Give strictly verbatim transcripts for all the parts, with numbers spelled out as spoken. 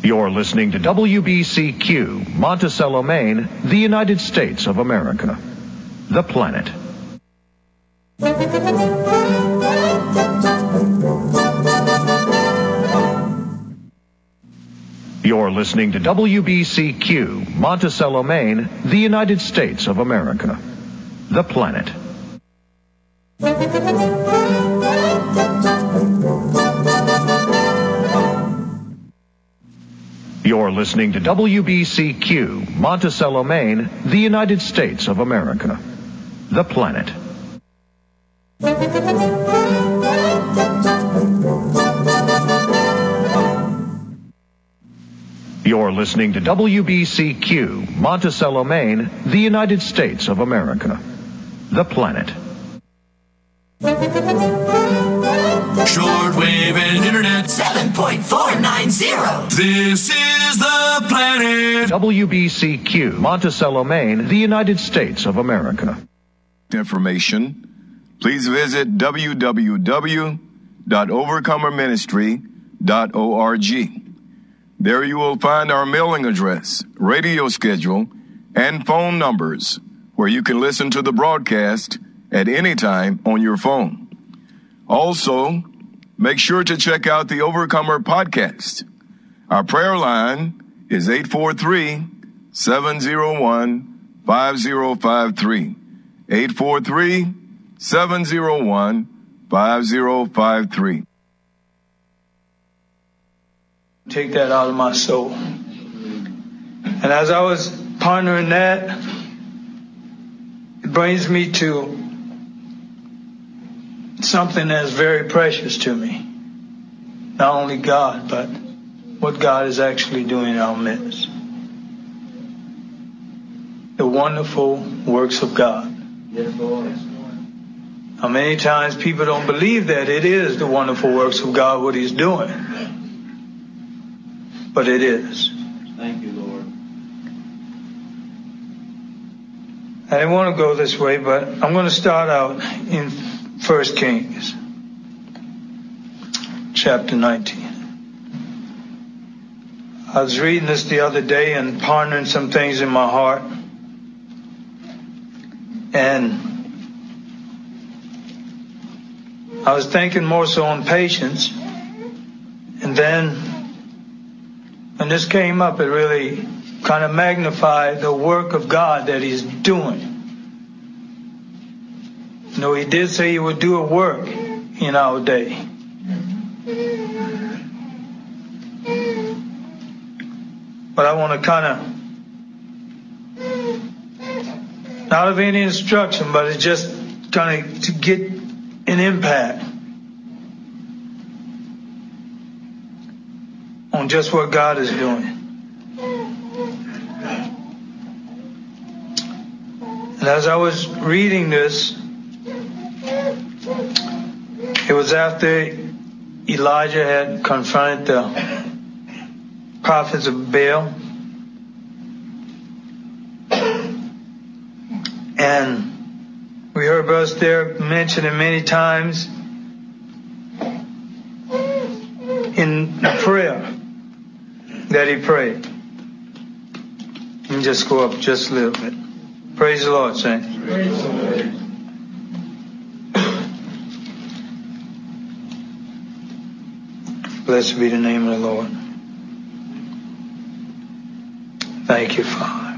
You're listening to W B C Q, Monticello, Maine, the United States of America. The planet. You're listening to W B C Q, Monticello, Maine, the United States of America. The planet. You're listening to W B C Q, Monticello, Maine, the United States of America. The planet. You're listening to W B C Q, Monticello, Maine, the United States of America. The planet. Shortwave and internet seven point four nine zero. This is the planet. W B C Q, Monticello, Maine, the United States of America. Information, please visit w w w dot overcomer ministry dot org. There you will find our mailing address, radio schedule, and phone numbers where you can listen to the broadcast at any time on your phone. Also, make sure to check out the Overcomer podcast. Our prayer line is eight four three, seven zero one, five zero five three. eight four three, seven zero one, five zero five three. Take that out of my soul. And as I was pondering that, it brings me to something that's very precious to me. Not only God, but what God is actually doing in our midst. The wonderful works of God. Yes, Lord. How many times people don't believe that it is the wonderful works of God, what He's doing. But it is. Thank you, Lord. I didn't want to go this way, but I'm going to start out in First Kings, chapter nineteen. I was reading this the other day and pondering some things in my heart. And I was thinking more so on patience. And then when this came up, it really kind of magnified the work of God that He's doing. You know, He did say He would do a work in our day. But I want to kind of, not of any instruction, but it's just kind of to get an impact on just what God is doing. And as I was reading this, it was after Elijah had confronted the prophets of Baal. And we heard Brother Sterrick mention it many times in the prayer that he prayed. Let me just go up just a little bit. Praise the Lord, saints. Praise the Lord. Blessed be the name of the Lord. Thank you, Father.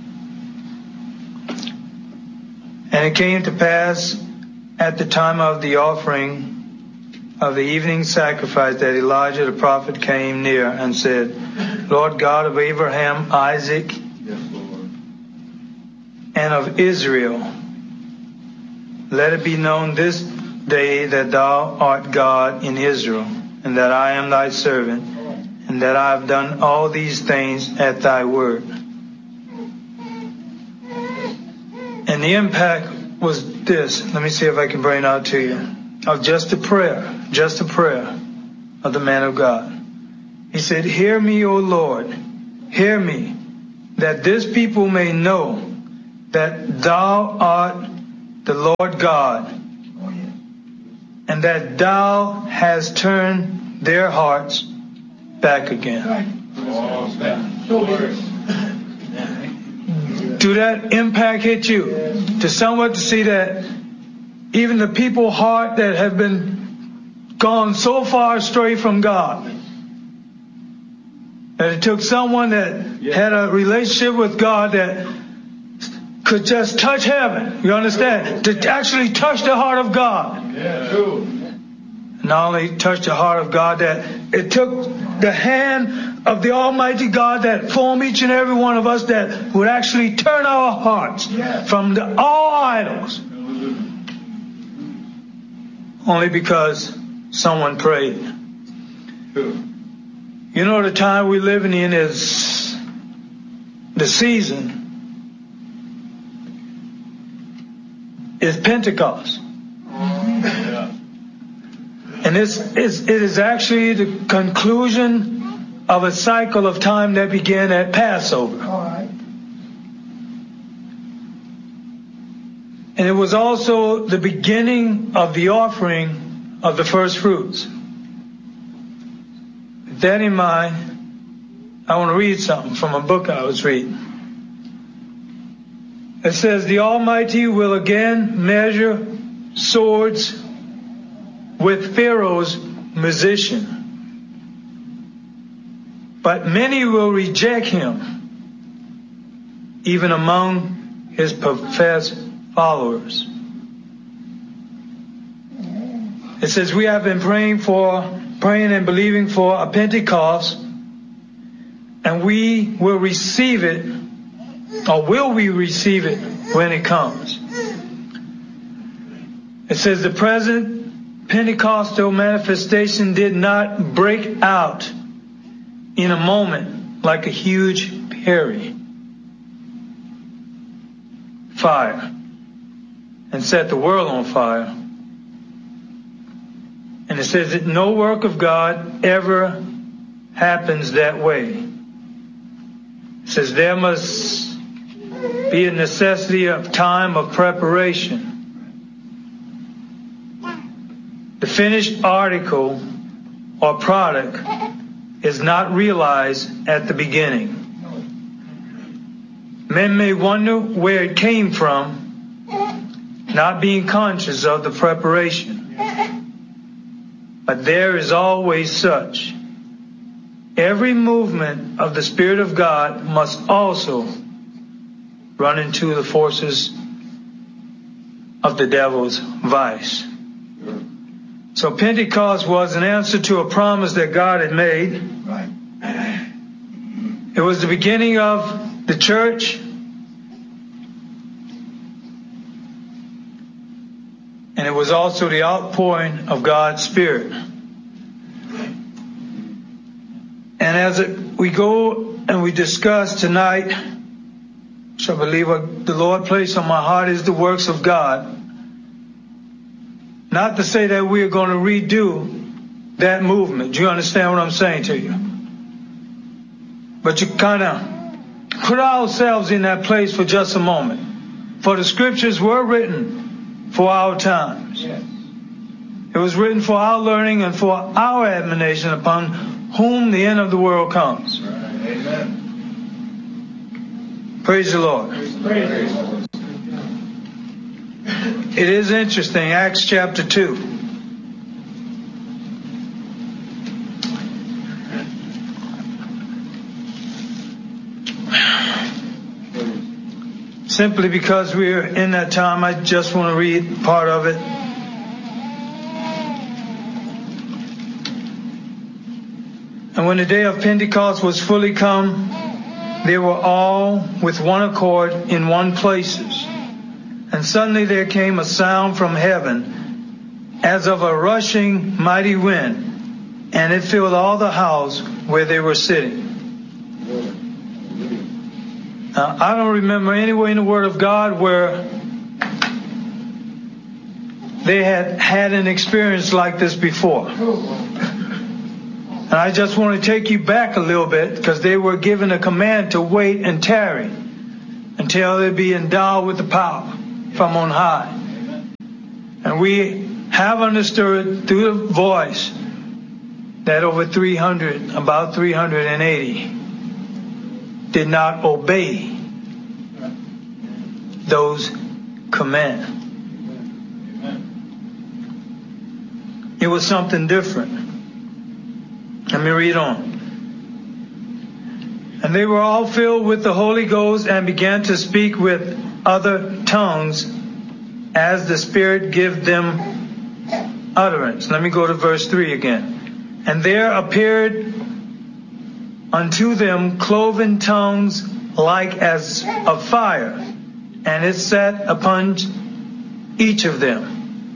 And it came to pass at the time of the offering of the evening sacrifice that Elijah the prophet came near and said, Lord God of Abraham, Isaac, Yes, Lord. and of Israel, let it be known this day that thou art God in Israel, and that I am thy servant, and that I have done all these things at thy word. And the impact was this. Let me see if I can bring it out to you. Of just a prayer, just a prayer of the man of God. He said, hear me, O Lord, hear me, that this people may know that thou art the Lord God, and that thou hast turned their hearts back again. Do that impact hit you? To somewhat to see that even the people heart that have been gone so far astray from God, that it took someone that had a relationship with God that could just touch heaven, you understand? To actually touch the heart of God. Yeah, true. Not only touch the heart of God, that it took the hand of the Almighty God that formed each and every one of us, that would actually turn our hearts from the, all idols. Only because someone prayed. True. You know, the time we're living in is the season is Pentecost. Yeah. And this is, it is actually the conclusion of a cycle of time that began at Passover. All right. And it was also the beginning of the offering of the first fruits. With that in mind, I want to read something from a book I was reading. It says, the Almighty will again measure swords with Pharaoh's musician. But many will reject him, even among his professed followers. It says, we have been praying for, praying and believing for a Pentecost, and we will receive it, or will we receive it when it comes? It says the present Pentecostal manifestation did not break out in a moment like a huge prairie fire and set the world on fire. And it says that no work of God ever happens that way. It says there must be a necessity of time of preparation. The finished article or product is not realized at the beginning. Men may wonder where it came from, not being conscious of the preparation. But there is always such. Every movement of the Spirit of God must also run into the forces of the devil's vice. So Pentecost was an answer to a promise that God had made. Right. It was the beginning of the church. And it was also the outpouring of God's Spirit. And as it, we go and we discuss tonight, which I believe what the Lord placed on my heart is the works of God. Not to say that we are going to redo that movement. Do you understand what I'm saying to you? But you kind of put ourselves in that place for just a moment. For the scriptures were written for our times. Yes. It was written for our learning and for our admonition, upon whom the end of the world comes. Right. Amen. Praise the Lord. Praise the Lord. It is interesting, Acts chapter two. Simply because we're in that time, I just want to read part of it. And when the day of Pentecost was fully come, they were all with one accord in one places. And suddenly there came a sound from heaven as of a rushing mighty wind, and it filled all the house where they were sitting. Now, I don't remember anywhere in the Word of God where they had had an experience like this before. And I just want to take you back a little bit, because they were given a command to wait and tarry until they be endowed with the power from on high. And we have understood through the voice that over three hundred, about three hundred eighty, did not obey those commands. It was something different. Let me read on. And they were all filled with the Holy Ghost and began to speak with other tongues as the Spirit gave them utterance. Let me go to verse three again. And there appeared unto them cloven tongues like as of fire, and it sat upon each of them.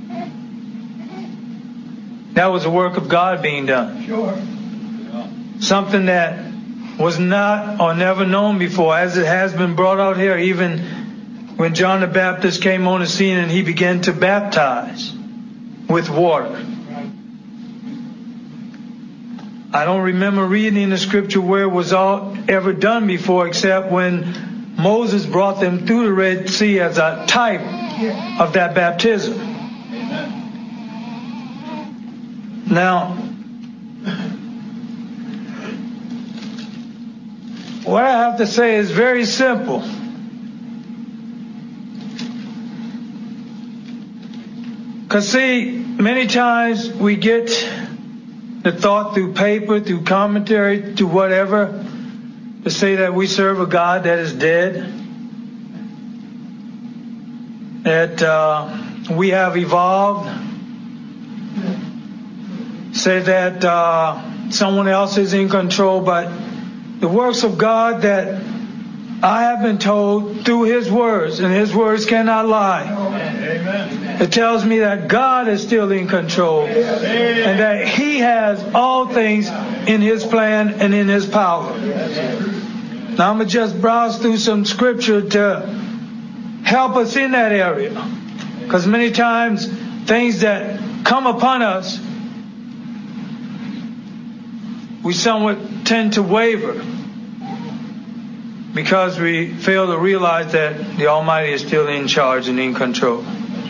That was a work of God being done. Sure. Something that was not or never known before, as it has been brought out here, even when John the Baptist came on the scene and he began to baptize with water. I don't remember reading in the scripture where it was all ever done before, except when Moses brought them through the Red Sea as a type of that baptism. Now, what I have to say is very simple. Because see, many times we get the thought through paper, through commentary, to whatever, to say that we serve a God that is dead, that uh, we have evolved, say that uh, someone else is in control, but the works of God that I have been told through His words, and His words cannot lie. Amen. It tells me that God is still in control and that He has all things in His plan and in His power. Now I'm going to just browse through some scripture to help us in that area. Because many times things that come upon us, we somewhat tend to waver because we fail to realize that the Almighty is still in charge and in control.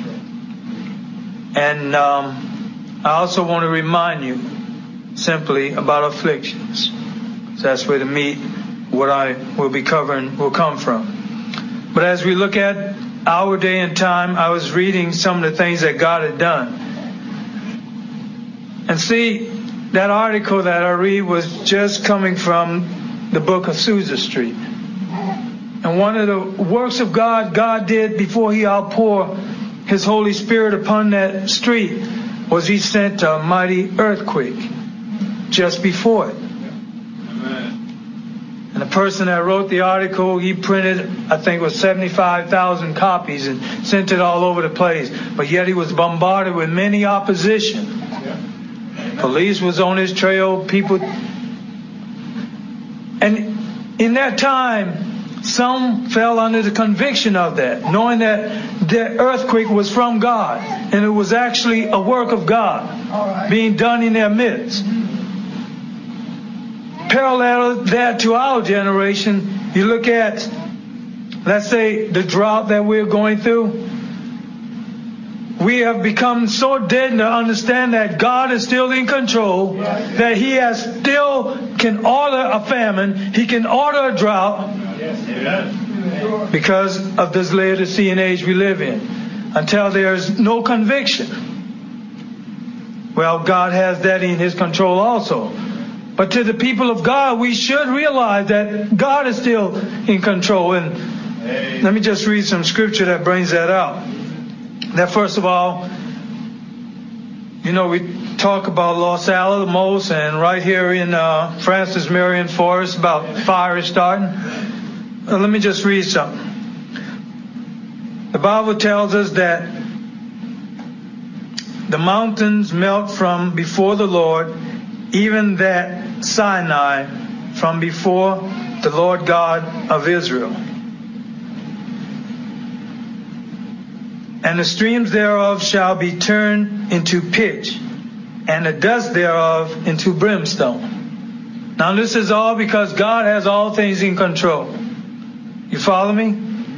And um, I also want to remind you simply about afflictions. That's where the meat, what I will be covering, will come from. But as we look at our day and time, I was reading some of the things that God had done. And see, that article that I read was just coming from the book of Susa Street. And one of the works of God, God did before He outpoured His Holy Spirit upon that street, was He sent a mighty earthquake just before it. And the person that wrote the article, he printed, I think it was seventy-five thousand copies and sent it all over the place. But yet he was bombarded with many opposition. Police was on his trail, people. And in that time, some fell under the conviction of that, knowing that the earthquake was from God. And it was actually a work of God being done in their midst. Parallel that to our generation, you look at, let's say, the drought that we're going through. We have become so dead to understand that God is still in control, that He has still can order a famine, He can order a drought, because of this Laodicean age we live in, until there's no conviction. Well, God has that in His control also. But to the people of God, we should realize that God is still in control. And let me just read some scripture that brings that out. That first of all, you know, we talk about Los Alamos, and right here in uh, Francis Marion Forest about fire is starting. Uh, let me just read something. The Bible tells us that the mountains melt from before the Lord, even that Sinai from before the Lord God of Israel. And the streams thereof shall be turned into pitch, and the dust thereof into brimstone. Now this is all because God has all things in control. You follow me?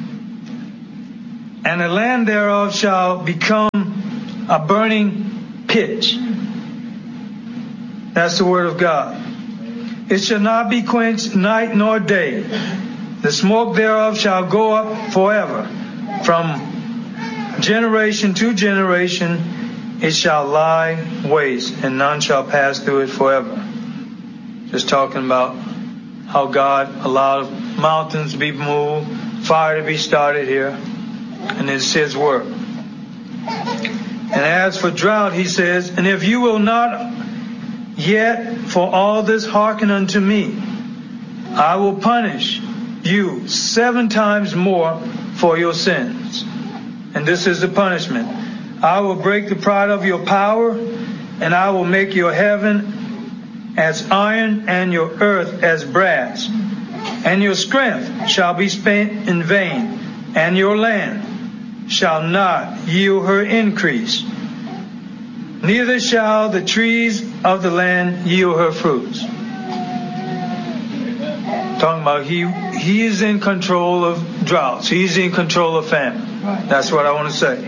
And the land thereof shall become a burning pitch. That's the word of God. It shall not be quenched night nor day. The smoke thereof shall go up forever. From generation to generation it shall lie waste, and none shall pass through it forever. Just talking about how God allowed mountains to be moved, fire to be started here, and it's His work. And as for drought, He says, and if you will not yet for all this hearken unto me, I will punish you seven times more for your sins. And this is the punishment. I will break the pride of your power, and I will make your heaven as iron and your earth as brass. And your strength shall be spent in vain, and your land shall not yield her increase. Neither shall the trees of the land yield her fruits. Talking about he, he is in control of droughts. He's in control of famine. That's what I want to say.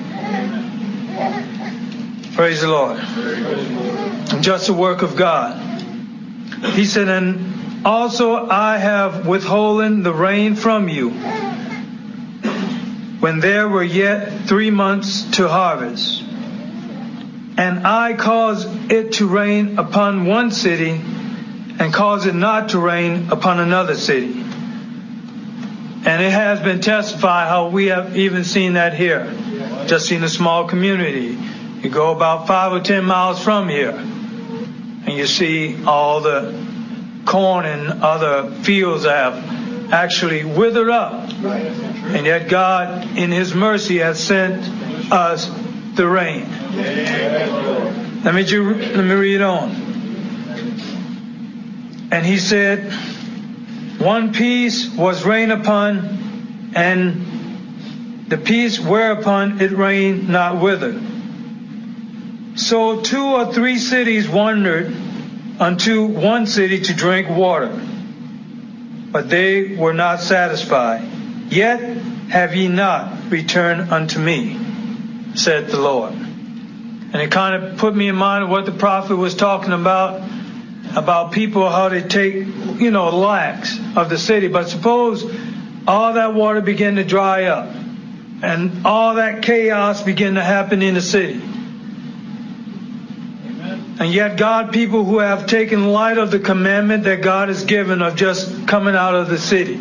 Praise the Lord. Just the work of God. He said, and also I have withholden the rain from you when there were yet three months to harvest. And I caused it to rain upon one city, and caused it not to rain upon another city. And it has been testified how we have even seen that here. Just in a small community. You go about five or ten miles from here, and you see all the corn and other fields have actually withered up. And yet God, in His mercy, has sent us the rain. Let me, let me read on. And He said, one piece was rained upon, and the piece whereupon it rained not withered. So two or three cities wandered unto one city to drink water, but they were not satisfied. Yet have ye not returned unto me, said the Lord. And it kind of put me in mind of what the prophet was talking about, about people, how they take, you know, lacks of the city. But suppose all that water began to dry up, and all that chaos began to happen in the city. And yet God, people who have taken light of the commandment that God has given of just coming out of the city.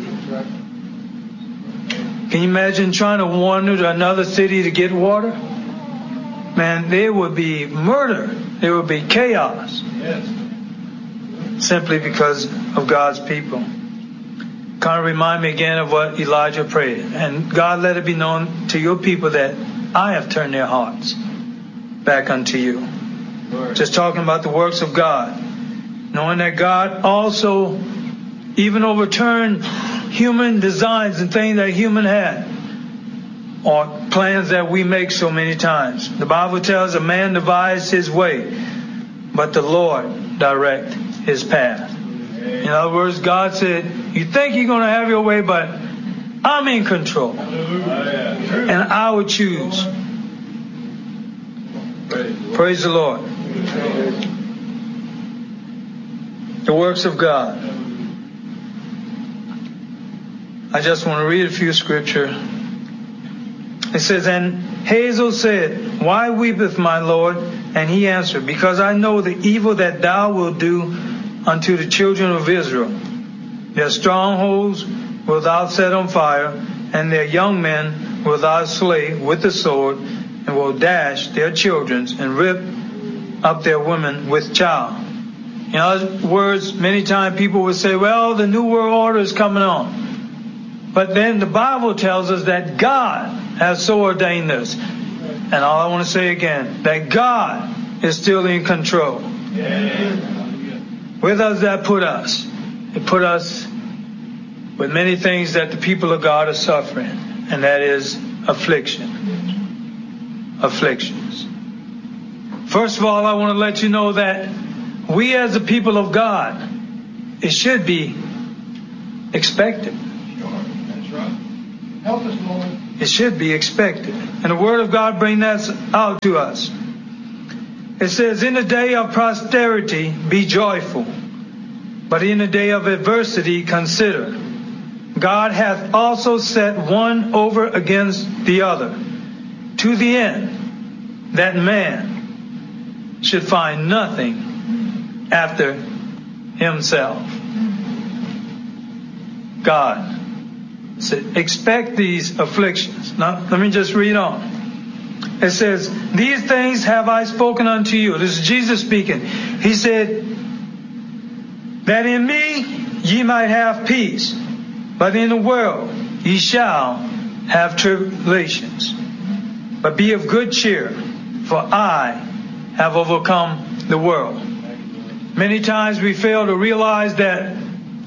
Can you imagine trying to wander to another city to get water? Man, there would be murder. There would be chaos. Yes. Simply because of God's people. Kind of remind me again of what Elijah prayed. And God, let it be known to your people that I have turned their hearts back unto you. Just talking about the works of God. Knowing that God also even overturned human designs and things that human had, or plans that we make so many times. The Bible tells a man devised his way, but the Lord direct his path. In other words, God said, you think you're going to have your way, but I'm in control. And I will choose. Praise the Lord. The works of God. I just want to read a few scripture. It says, and Hazael said, why weepeth my Lord? And he answered, because I know the evil that thou wilt do unto the children of Israel. Their strongholds wilt thou set on fire, and their young men wilt thou slay with the sword, and will dash their children and rip up their women with child. In other words, many times people would say, well, the New World Order is coming on. But then the Bible tells us that God has so ordained this. And all I want to say again, that God is still in control. Yeah. Where does that put us? It put us with many things that the people of God are suffering, and that is affliction. Afflictions. First of all, I want to let you know that we as the people of God, it should be expected. That's right. Help us, Lord. It should be expected. And the Word of God brings that out to us. It says, in the day of prosperity, be joyful. But in the day of adversity, consider. God hath also set one over against the other, to the end that man should find nothing after himself. God said, expect these afflictions. Now, let me just read on. It says, these things have I spoken unto you. This is Jesus speaking. He said, that in me ye might have peace, but in the world ye shall have tribulations. But be of good cheer, for I have overcome the world. Many times we fail to realize that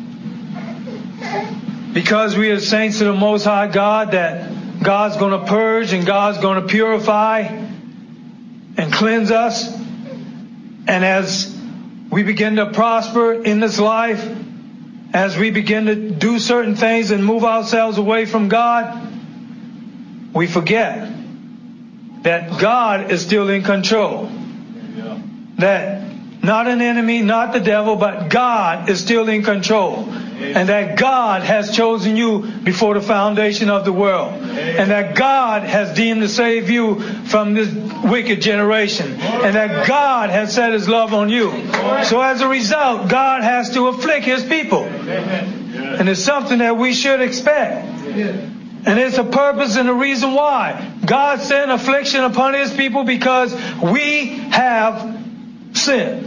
because we are saints of the Most High God, that God's going to purge and God's going to purify and cleanse us. And as we begin to prosper in this life, as we begin to do certain things and move ourselves away from God, we forget that God is still in control. That not an enemy, not the devil, but God is still in control. And that God has chosen you before the foundation of the world. And that God has deemed to save you from this wicked generation. And that God has set His love on you. So as a result, God has to afflict His people. And it's something that we should expect. And it's a purpose and a reason why. God sent affliction upon His people because we have sinned.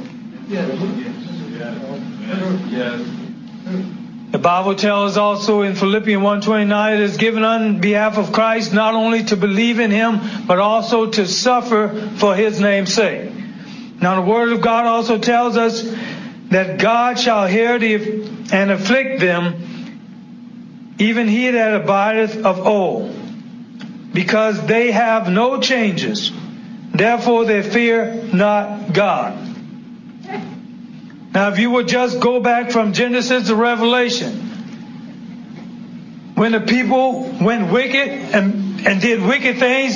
The Bible tells us also in Philippians one twenty-nine, it is given on behalf of Christ not only to believe in Him, but also to suffer for His name's sake. Now the Word of God also tells us that God shall hear the, and afflict them, even he that abideth of old, because they have no changes. Therefore they fear not God. Now, if you would just go back from Genesis to Revelation, when the people went wicked and, and did wicked things,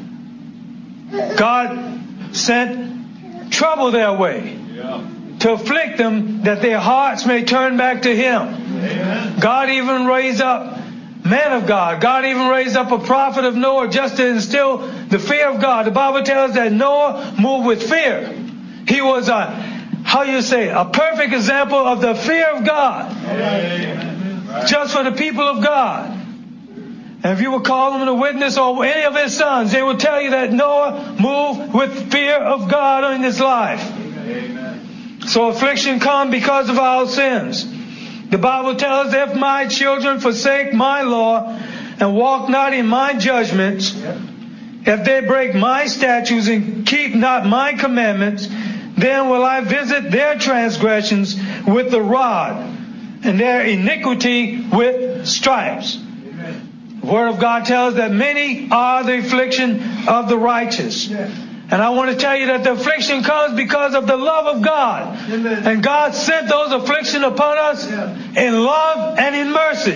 God sent trouble their way yeah. to afflict them, that their hearts may turn back to Him. Amen. God even raised up men of God. God even raised up a prophet of Noah just to instill the fear of God. The Bible tells us that Noah moved with fear. He was a How you say, a perfect example of the fear of God. Amen. Just for the people of God. And if you would call them a witness or any of his sons, they will tell you that Noah moved with fear of God in his life. Amen. So affliction comes because of our sins. The Bible tells us, if my children forsake my law and walk not in my judgments, if they break my statutes and keep not my commandments, then will I visit their transgressions with the rod, and their iniquity with stripes. Amen. The Word of God tells us that many are the affliction of the righteous. Yes. And I want to tell you that the affliction comes because of the love of God. Amen. And God sent those afflictions upon us yeah. in love and in mercy.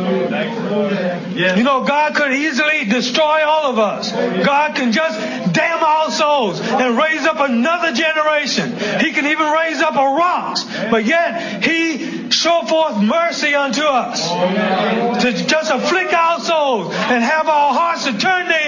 Yeah. You know, God could easily destroy all of us. God can just damn our souls and raise up another generation. He can even raise up a rocks. But yet, He show forth mercy unto us. To just afflict our souls and have our hearts to turn to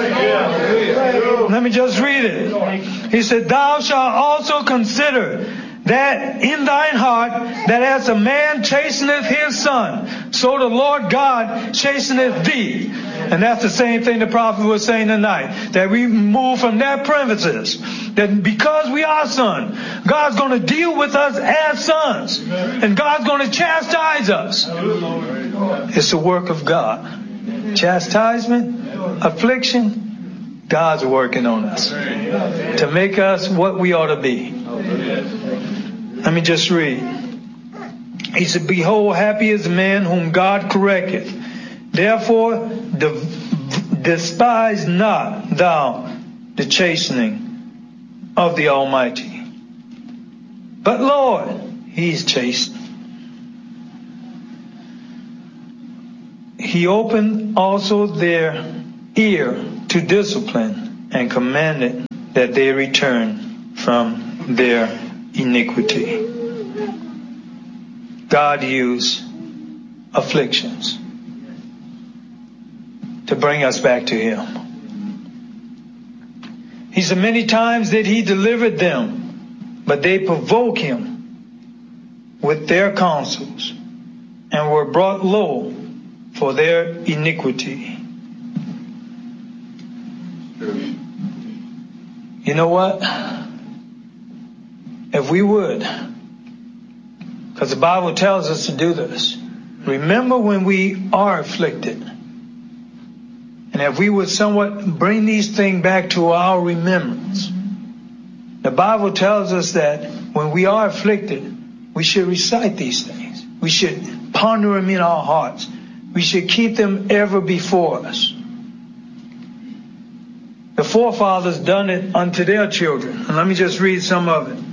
Him. Let me just read it. He said, thou shalt also consider that in thine heart, that as a man chasteneth his son, so the Lord God chasteneth thee. And that's the same thing the prophet was saying tonight. That we move from that premises. That because we are sons, God's going to deal with us as sons. And God's going to chastise us. It's the work of God. Chastisement, affliction, God's working on us to make us what we ought to be. Let me just read. He said, behold, happy is the man whom God correcteth. Therefore, despise not thou the chastening of the Almighty. But Lord, He is chastened. He opened also their ear to discipline, and commanded that they return from their iniquity. God used afflictions to bring us back to Him. He said many times that He delivered them, but they provoked Him with their counsels and were brought low for their iniquity. You know what? If we would, because the Bible tells us to do this, remember when we are afflicted. And if we would somewhat bring these things back to our remembrance. The Bible tells us that when we are afflicted, we should recite these things. We should ponder them in our hearts. We should keep them ever before us. The forefathers done it unto their children. And let me just read some of it.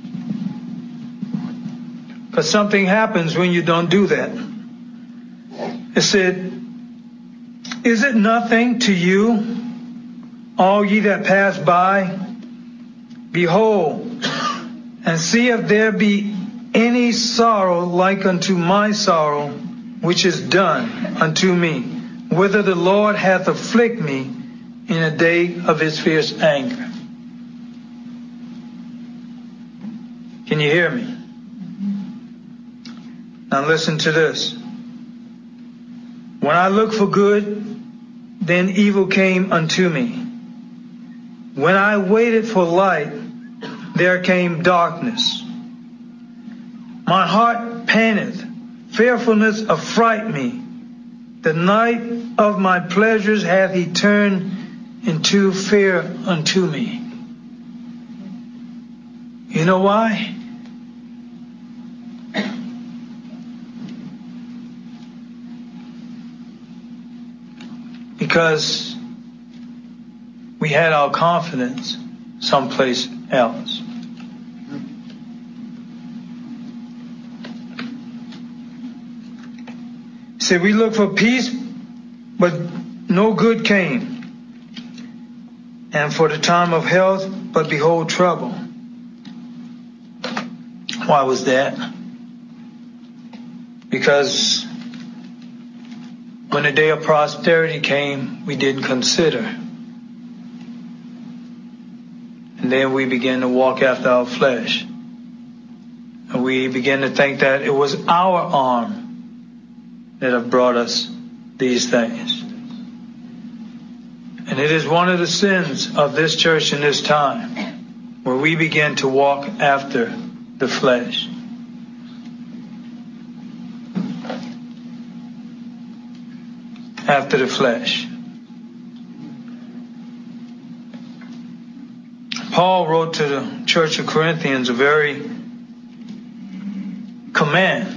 Because something happens when you don't do that. It said, is it nothing to you, all ye that pass by? Behold, and see if there be any sorrow like unto my sorrow, which is done unto me, whither the Lord hath afflicted me in a day of His fierce anger. Can you hear me? Now listen to this. When I looked for good, then evil came unto me. When I waited for light, there came darkness. My heart panteth, fearfulness affright me. The night of my pleasures hath He turned into fear unto me. You know why? Because we had our confidence someplace else. See, we look for peace, but no good came. And for the time of health, but behold trouble. Why was that? Because when the day of prosperity came, we didn't consider. And then we began to walk after our flesh. And we began to think that it was our arm that have brought us these things. And it is one of the sins of this church in this time, where we begin to walk after the flesh. After the flesh. Paul wrote to the church of Corinthians a very command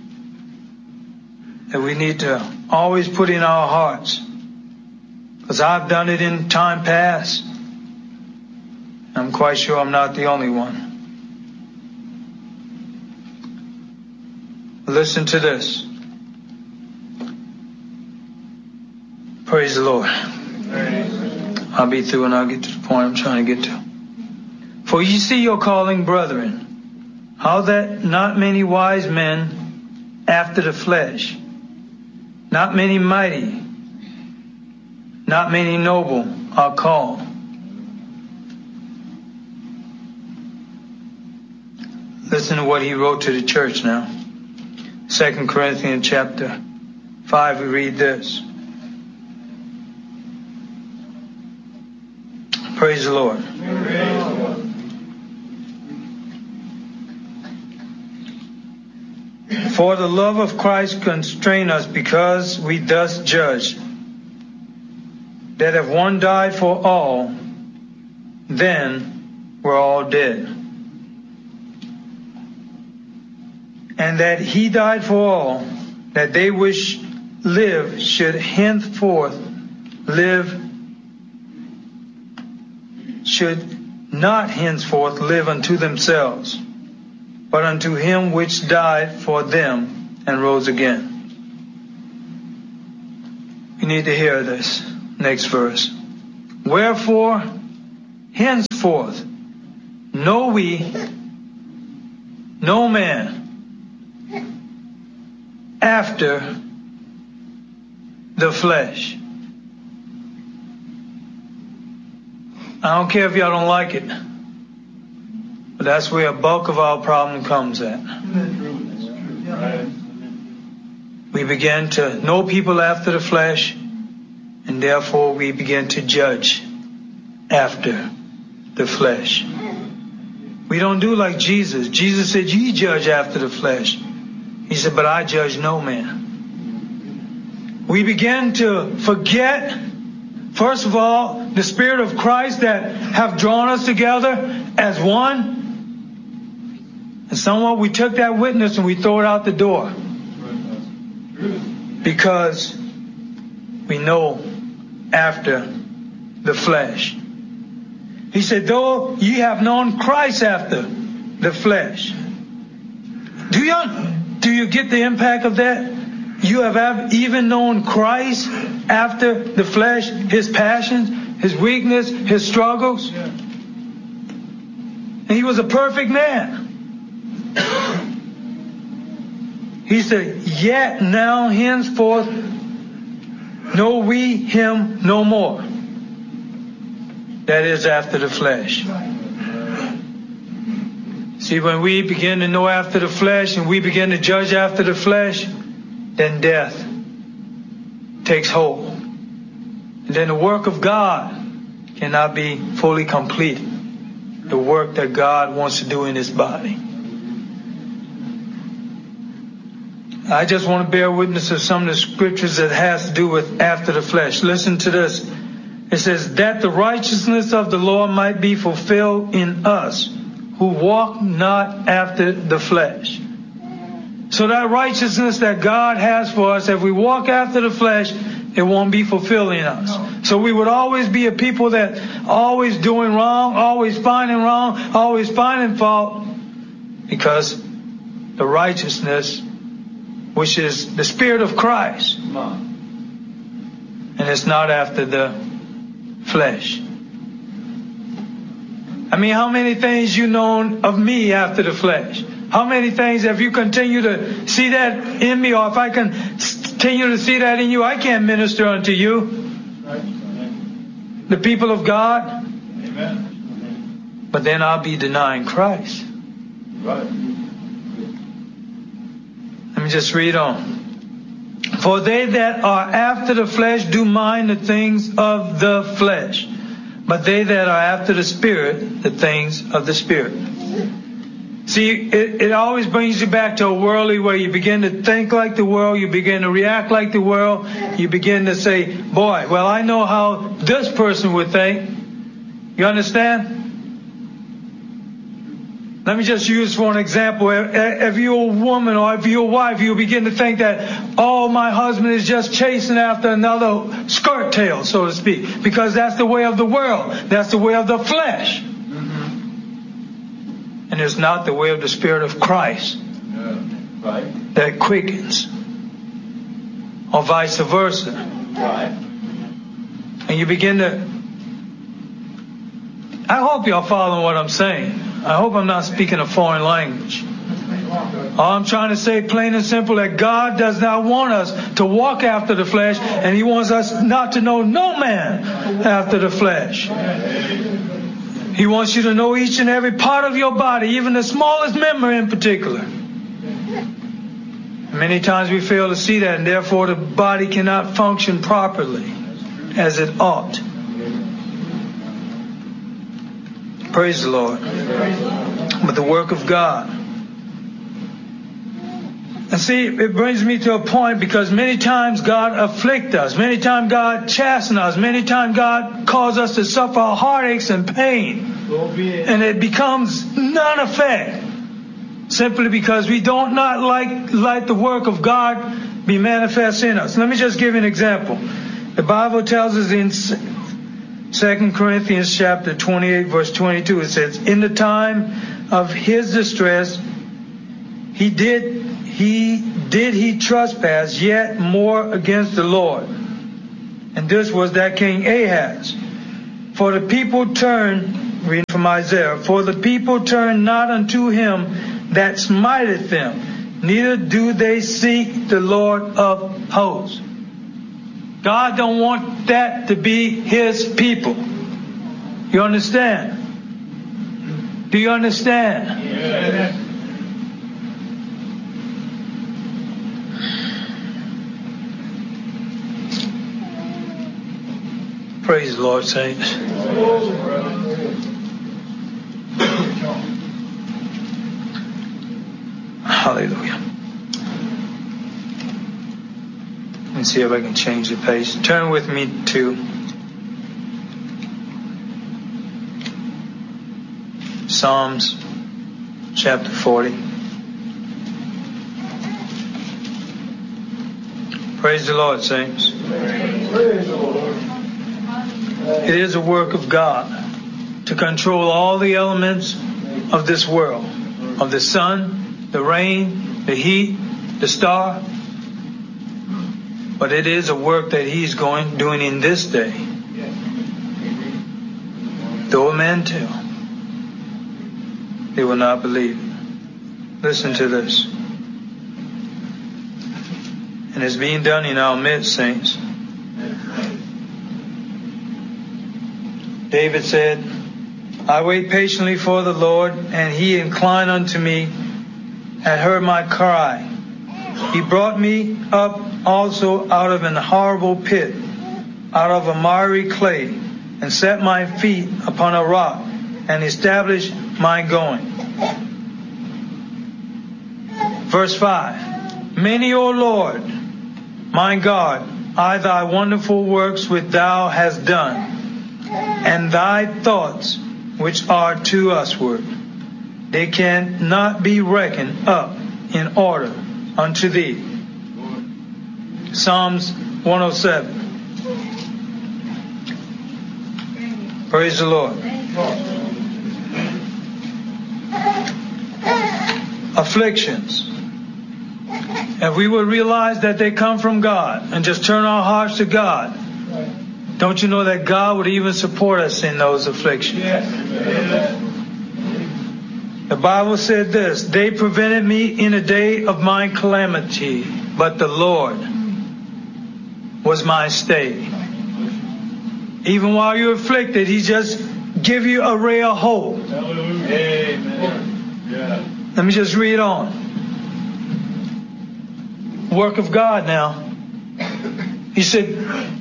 that we need to always put in our hearts. Because I've done it in time past. I'm quite sure I'm not the only one. Listen to this. Praise the Lord. I'll be through and I'll get to the point I'm trying to get to. For ye see your calling, brethren, how that not many wise men after the flesh, not many mighty, not many noble are called. Listen to what he wrote to the church now. Second Corinthians chapter five, we read this. Praise the Lord. Praise the Lord. For the love of Christ constrain us, because we thus judge, that if one died for all, then we're all dead. And that he died for all, that they which live should henceforth live, should not henceforth live unto themselves, but unto him which died for them and rose again. We need to hear this next verse. Wherefore, henceforth, know we no man after the flesh. I don't care if y'all don't like it, but that's where a bulk of our problem comes at. We begin to know people after the flesh, and therefore we begin to judge after the flesh. We don't do like Jesus. Jesus said, ye judge after the flesh. He said, but I judge no man. We begin to forget, first of all, the Spirit of Christ that have drawn us together as one. And somewhat we took that witness and we throw it out the door. Because we know after the flesh. He said, though ye have known Christ after the flesh. Do you, do you get the impact of that? You have even known Christ after the flesh, his passions, his weakness, his struggles. And he was a perfect man. He said, yet now henceforth know we him no more. That is after the flesh. See, when we begin to know after the flesh and we begin to judge after the flesh, then death takes hold. And then the work of God cannot be fully completed. The work that God wants to do in his body. I just want to bear witness of some of the scriptures that has to do with after the flesh. Listen to this. It says, that the righteousness of the Lord might be fulfilled in us, who walk not after the flesh. So that righteousness that God has for us, if we walk after the flesh, it won't be fulfilled in us. So we would always be a people that always doing wrong, always finding wrong, always finding fault, because the righteousness, which is the Spirit of Christ, and it's not after the flesh. I mean, how many things you known of me after the flesh? How many things have you continued to see that in me? Or if I continue to see that in you, I can't minister unto you. The people of God. Amen. But then I'll be denying Christ. Right. Let me just read on. For they that are after the flesh do mind the things of the flesh, but they that are after the Spirit, the things of the Spirit. See, it, it always brings you back to a worldly way. You begin to think like the world. You begin to react like the world. You begin to say, boy, well, I know how this person would think. You understand? Let me just use for an example. If you're a woman or if you're a wife, you begin to think that, oh, my husband is just chasing after another skirt tail, so to speak, because that's the way of the world. That's the way of the flesh. Mm-hmm. And it's not the way of the Spirit of Christ. Yeah. Right. That quickens. Or vice versa. Right. And you begin to... I hope y'all following what I'm saying. I hope I'm not speaking a foreign language. All I'm trying to say, plain and simple, that God does not want us to walk after the flesh, and he wants us not to know no man after the flesh. He wants you to know each and every part of your body, even the smallest member in particular. Many times we fail to see that, and therefore the body cannot function properly as it ought. Praise the Lord. But the work of God. And see, it brings me to a point, because many times God afflict us. Many times God chasten us. Many times God cause us to suffer heartaches and pain. And it becomes none effect. Simply because we don't not like, like the work of God be manifest in us. Let me just give you an example. The Bible tells us in Second Corinthians chapter twenty-eight, verse twenty-two, it says, in the time of his distress, he did he did he trespass yet more against the Lord. And this was that King Ahaz. For the people turned reading from Isaiah. For the people turn not unto him that smiteth them, neither do they seek the Lord of hosts. God don't want that to be his people. You understand? Do you understand? Yes. Praise the Lord, saints. Hallelujah. Let me see if I can change the page. Turn with me to Psalms chapter forty. Praise the Lord, saints. Praise the Lord. It is a work of God to control all the elements of this world, of the sun, the rain, the heat, the star. But it is a work that he's going doing in this day. Though men tell, they will not believe. Listen to this. And it's being done in our midst, saints. David said, I wait patiently for the Lord, and he inclined unto me and heard my cry. He brought me up also out of an horrible pit, out of a miry clay, and set my feet upon a rock, and established my going. Verse five. Many, O Lord, my God, are thy wonderful works which thou hast done, and thy thoughts which are to usward. They cannot be reckoned up in order unto thee. Psalms one oh seven. Praise the Lord. Afflictions. If we would realize that they come from God and just turn our hearts to God, don't you know that God would even support us in those afflictions? Yes. The Bible said this, they prevented me in a day of my calamity, but the Lord was my stay. Even while you're afflicted, he just give you a ray of hope. Hallelujah. Amen. Yeah. Let me just read on. Work of God now. He said,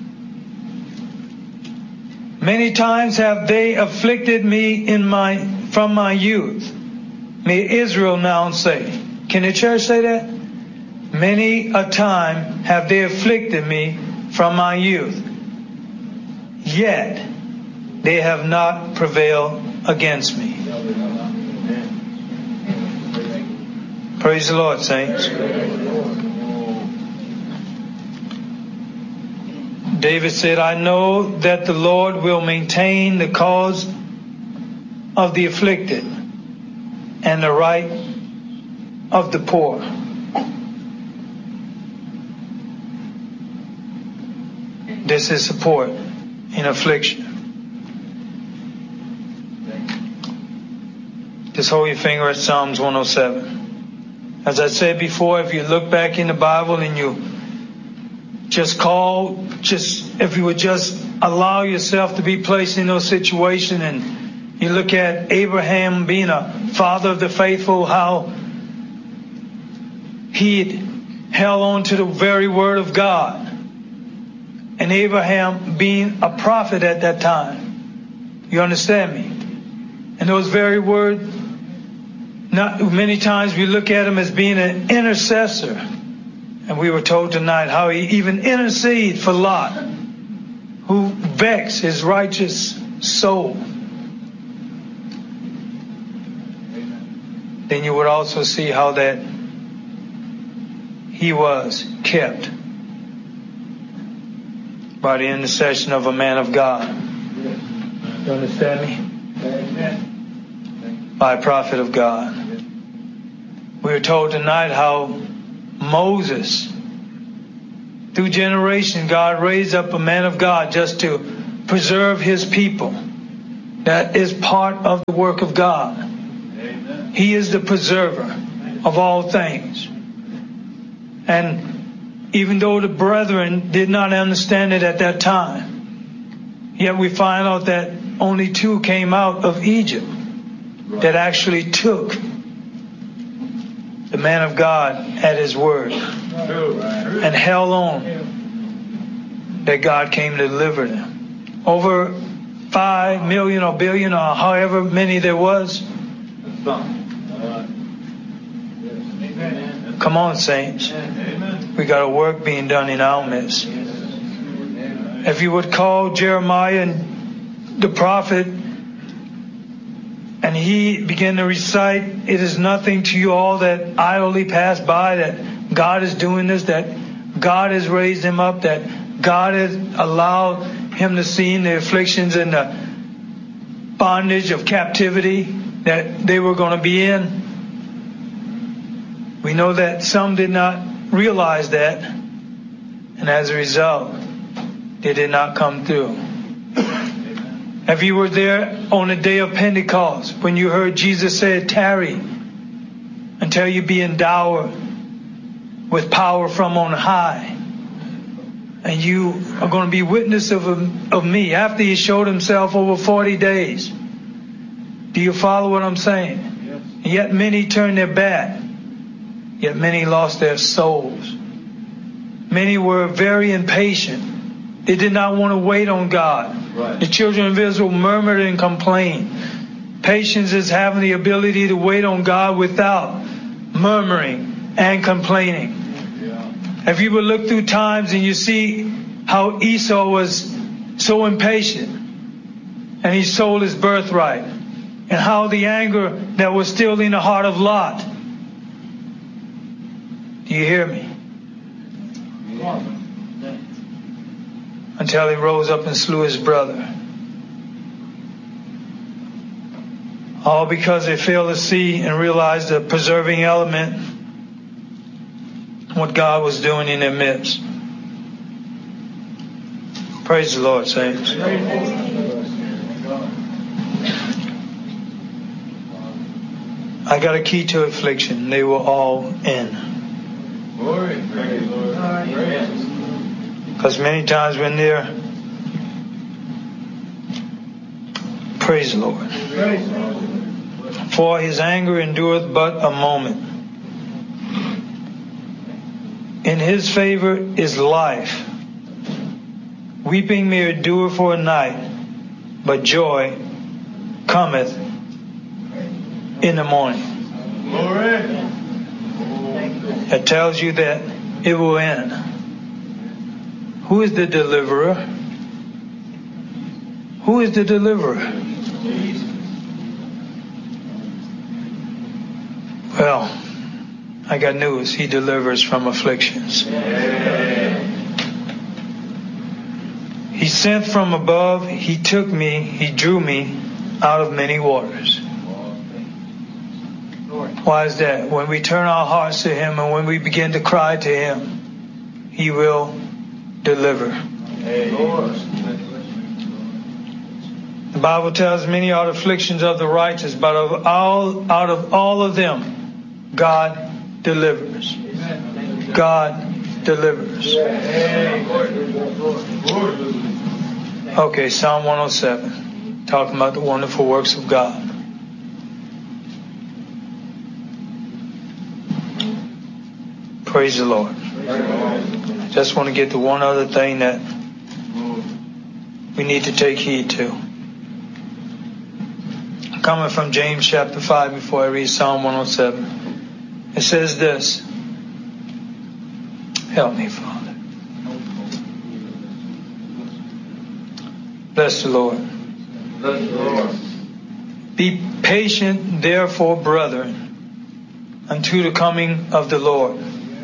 many times have they afflicted me in my from my youth. May Israel now say. Can the church say that? Many a time have they afflicted me from my youth. Yet they have not prevailed against me. Praise the Lord, saints. David said, I know that the Lord will maintain the cause of the afflicted and the right of the poor. This is support in affliction. Just hold your finger at Psalms one oh seven. As I said before, if you look back in the Bible and you just call, just if you would just allow yourself to be placed in those situations, and you look at Abraham being a father of the faithful, how he held on to the very word of God. And Abraham being a prophet at that time. You understand me? And those very words, not many times we look at him as being an intercessor. And we were told tonight how he even interceded for Lot, who vexed his righteous soul. Then you would also see how that he was kept by the intercession of a man of God. You understand me? By a prophet of God. We were told tonight how Moses, through generation, God raised up a man of God just to preserve his people. That is part of the work of God. Amen. He is the preserver of all things. And even though the brethren did not understand it at that time, yet we find out that only two came out of Egypt that actually took the man of God at his word and held on that God came to deliver them. Over five million or billion or however many there was. Come on, saints. We got a work being done in our midst. If you would call Jeremiah and the prophet, and he began to recite, it is nothing to you all that idly pass by, that God is doing this, that God has raised him up, that God has allowed him to see the afflictions and the bondage of captivity that they were going to be in. We know that some did not realize that, and as a result, they did not come through. If you were there on the day of Pentecost, when you heard Jesus say, tarry until you be endowed with power from on high, and you are going to be witness of, of me after he showed himself over forty days. Do you follow what I'm saying? Yes. Yet many turned their back. Yet many lost their souls. Many were very impatient. They did not want to wait on God. Right. The children of Israel murmured and complained. Patience is having the ability to wait on God without murmuring and complaining. Yeah. If you would look through times and you see how Esau was so impatient and he sold his birthright, and how the anger that was still in the heart of Lot. Do you hear me? Until he rose up and slew his brother. All because they failed to see and realize the preserving element, what God was doing in their midst. Praise the Lord, saints. I got a key to affliction. They were all in. Glory. Praise the Lord. Because many times when they're, praise the Lord. Praise the Lord. For his anger endureth but a moment. In his favor is life. Weeping may endure for a night, but joy cometh in the morning. Glory. It tells you that it will end. Who is the deliverer? Who is the deliverer? Well, I got news. He delivers from afflictions. He sent from above. He took me. He drew me out of many waters. Why is that? When we turn our hearts to him and when we begin to cry to him, he will deliver. The Bible tells many are the afflictions of the righteous, but of all, out of all of them, God delivers. God delivers. Okay, Psalm one oh seven, talking about the wonderful works of God. Praise the Lord. Just want to get to one other thing that we need to take heed to. Coming from James chapter five before I read Psalm one oh seven. It says this. Help me, Father. Bless the Lord. Bless the Lord. Be patient, therefore, brethren, unto the coming of the Lord.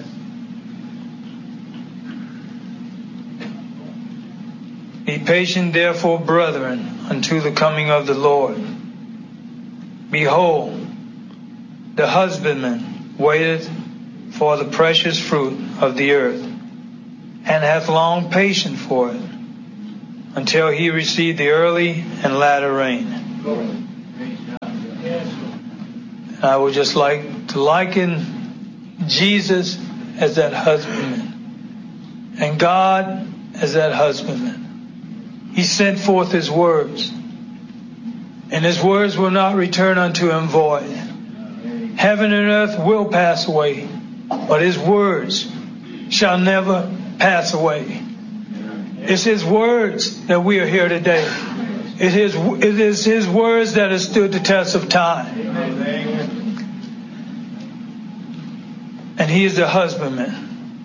Be patient, therefore, brethren, unto the coming of the Lord. Behold, the husbandman waiteth for the precious fruit of the earth, and hath long patience for it, until he receive the early and latter rain. I would just like to liken Jesus as that husbandman and God as that husbandman. He sent forth his words, and his words will not return unto him void. Heaven and earth will pass away, but his words shall never pass away. It's his words that we are here today. It is, it is his words that have stood the test of time. And he is the husbandman.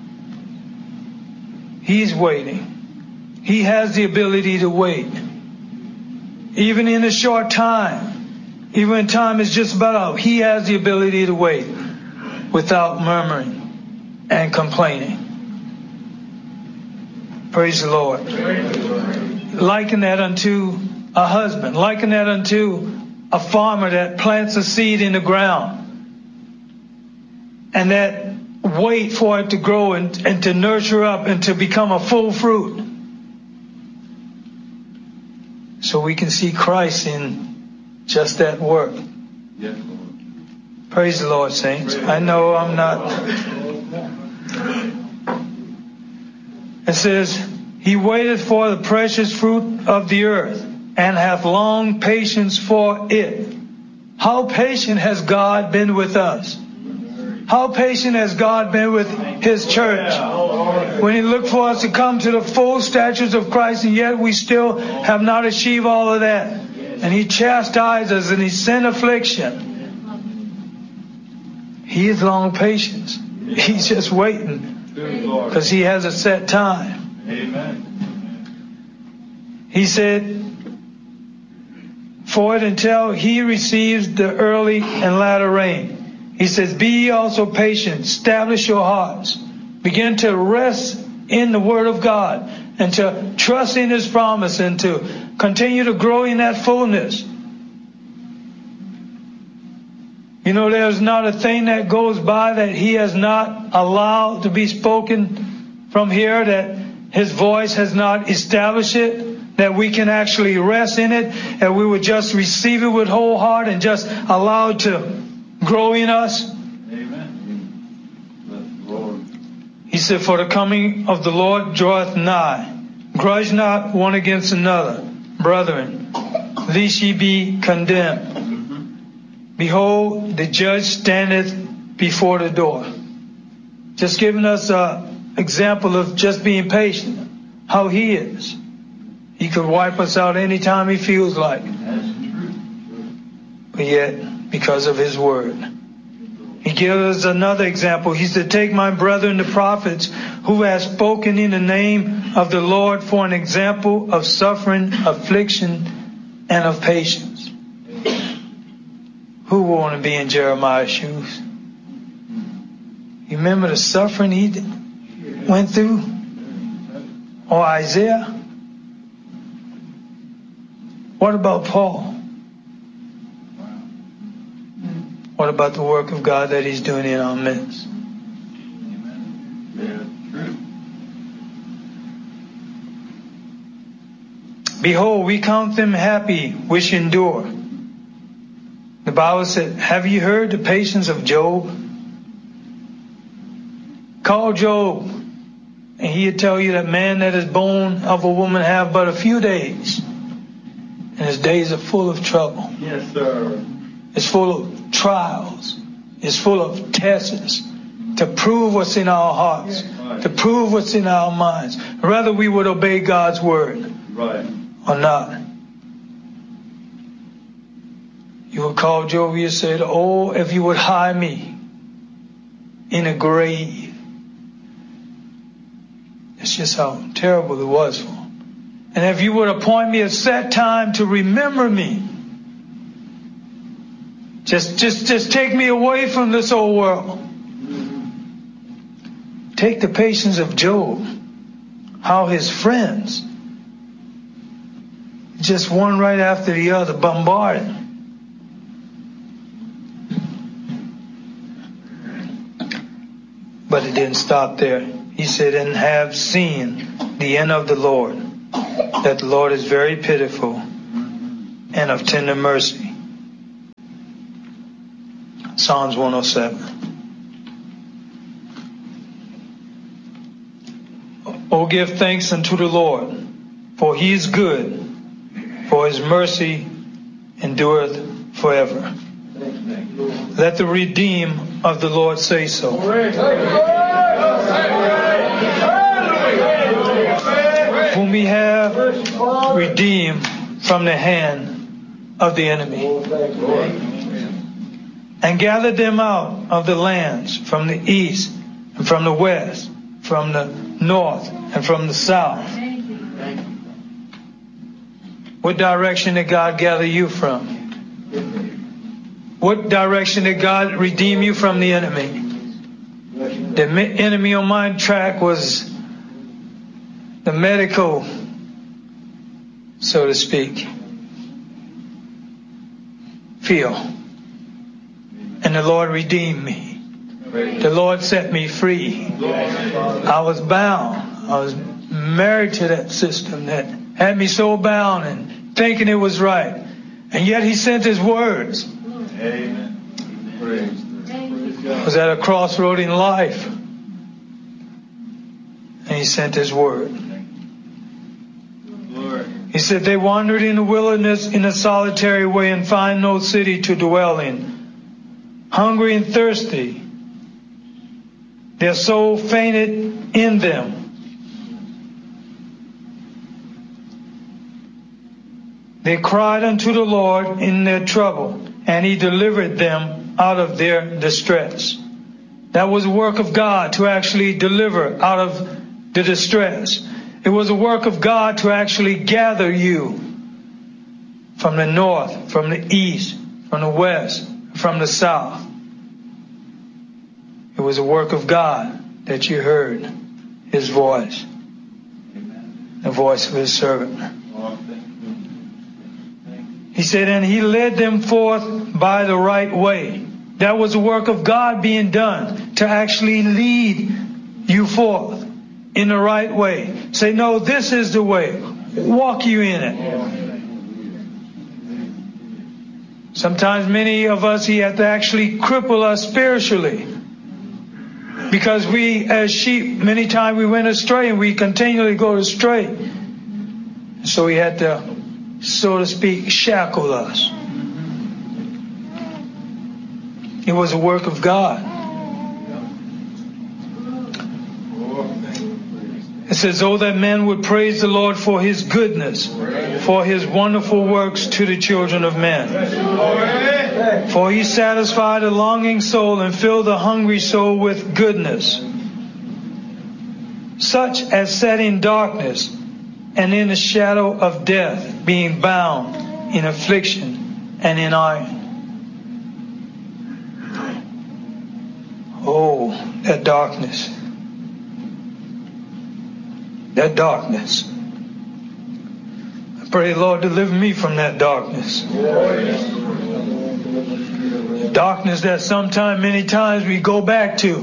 He's waiting. He has the ability to wait. Even in a short time, even when time is just about up, he has the ability to wait without murmuring and complaining. Praise the Lord. Liken that unto a husband. Liken that unto a farmer that plants a seed in the ground and that wait for it to grow and, and to nurture up and to become a full fruit. So we can see Christ in just that work. Yes, Lord. Praise the Lord, saints. I know I'm not. It says, he waiteth for the precious fruit of the earth and hath long patience for it. How patient has God been with us? How patient has God been with his church? When he looked for us to come to the full statutes of Christ, and yet we still have not achieved all of that. And he chastised us and he sent affliction. He is long patience. He's just waiting because he has a set time. Amen. He said, for it until he receives the early and latter rain. He says, be ye also patient, establish your hearts. Begin to rest in the word of God and to trust in his promise and to continue to grow in that fullness. You know, there's not a thing that goes by that he has not allowed to be spoken from here, that his voice has not established it, that we can actually rest in it, and we would just receive it with whole heart and just allow it to grow in us. Amen. Lord. He said, for the coming of the Lord draweth nigh. Grudge not one against another, brethren, lest ye be condemned. Behold, the judge standeth before the door. Just giving us an example of just being patient, how he is. He could wipe us out anytime he feels like. But yet, because of his word. He gives us another example. He said, take my brethren, the prophets, who have spoken in the name of the Lord for an example of suffering, affliction, and of patience. Who would want to be in Jeremiah's shoes? You remember the suffering he went through? Or Isaiah? What about Paul? What about the work of God that he's doing in our midst? Yeah, true. Behold, we count them happy which endure. The Bible said, have you heard the patience of Job? Call Job, and he'll tell you that man that is born of a woman have but a few days. And his days are full of trouble. Yes, sir. It's full of trials. It's full of tests to prove what's in our hearts, to prove what's in our minds, whether we would obey God's word Right. or not. You would call Job, you said, oh, if you would hide me in a grave. It's just how terrible it was for him. And if you would appoint me a set time to remember me, Just, just, just take me away from this old world. Take the patience of Job. How his friends, just one right after the other, bombarded. But it didn't stop there. He said, and have seen the end of the Lord, that the Lord is very pitiful and of tender mercy. Psalms one oh seven. Oh, give thanks unto the Lord, for he is good, for his mercy endureth forever. Let the redeemed of the Lord say so. Whom he have redeemed from the hand of the enemy, and gathered them out of the lands from the east and from the west, from the north and from the south. What direction did God gather you from? What direction did God redeem you from the enemy? The enemy on my track was the medical, so to speak, field. And the Lord redeemed me. The Lord set me free. I was bound. I was married to that system that had me so bound and thinking it was right. And yet he sent his words. Amen. Praise. I was at a crossroad in life. And he sent his word. Lord. He said, they wandered in the wilderness in a solitary way and find no city to dwell in. Hungry and thirsty, their soul fainted in them. They cried unto the Lord in their trouble, and he delivered them out of their distress. That was a work of God to actually deliver out of the distress. It was a work of God to actually gather you from the north, from the east, from the west, from the south. It was a work of God that you heard his voice, the voice of his servant. He said, and he led them forth by the right way. That was a work of God being done to actually lead you forth in the right way. Say, no, this is the way. Walk you in it. Sometimes many of us, he had to actually cripple us spiritually. Because we, as sheep, many times we went astray and we continually go astray. So he had to, so to speak, shackle us. It was a work of God. It says, oh, that men would praise the Lord for his goodness, for his wonderful works to the children of men. For he satisfied a longing soul and filled the hungry soul with goodness, such as sat in darkness and in the shadow of death, being bound in affliction and in iron. Oh, that darkness. That darkness. I pray, Lord, deliver me from that darkness. Darkness that sometimes, many times we go back to.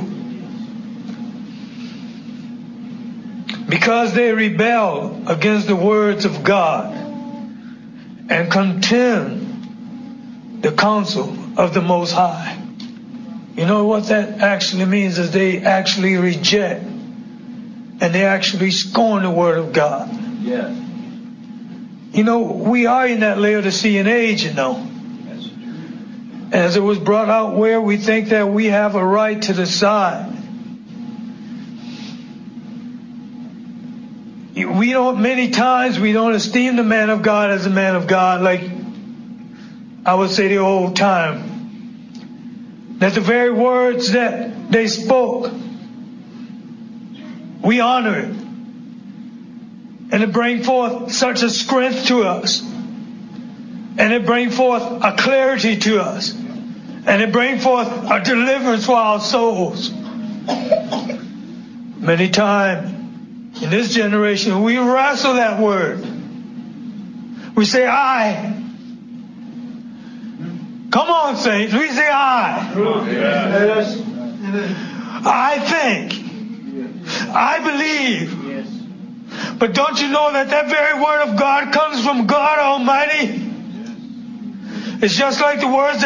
Because they rebel against the words of God and contemn the counsel of the Most High. You know what that actually means is they actually reject and they actually scorn the word of God. Yes. You know, we are in that Laodicean age, you know. As it was brought out where we think that we have a right to decide. We don't, many times we don't esteem the man of God as a man of God, like I would say the old time. That the very words that they spoke, we honor it. And it brings forth such a strength to us. And it brings forth a clarity to us. And it brings forth a deliverance for our souls. Many times in this generation, we wrestle that word. We say, I. Come on, saints. We say, I. Yes. I think. I believe. But don't you know that that very word of God comes from God Almighty? It's just like the words that